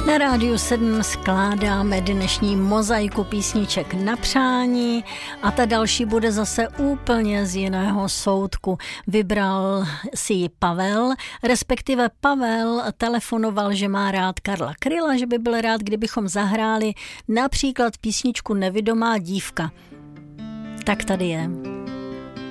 Na Rádiu 7 skládáme dnešní mozaiku písniček na přání a ta další bude zase úplně z jiného soudku. Vybral si ji Pavel, respektive Pavel telefonoval, že má rád Karla Kryla, že by byl rád, kdybychom zahráli například písničku Nevidomá dívka. Tak tady je.